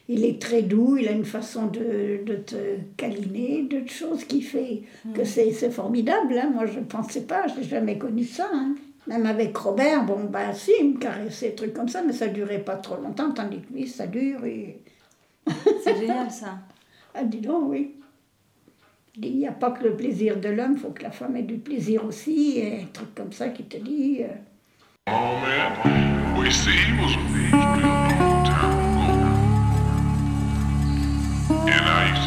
il est très doux, il a une façon de te câliner, de choses qui fait que c'est formidable. Hein. Moi, je ne pensais pas, je n'ai jamais connu ça. Hein. Même avec Robert, bon, bah si, il me caressait, des trucs comme ça, mais ça ne durait pas trop longtemps, tandis que lui, ça dure. Et... C'est génial, ça. Ah, dis donc, oui. Il n'y a pas que le plaisir de l'homme, il faut que la femme ait du plaisir aussi, et un truc comme ça qui te dit... Oh man, well you see, he was a long time ago. And I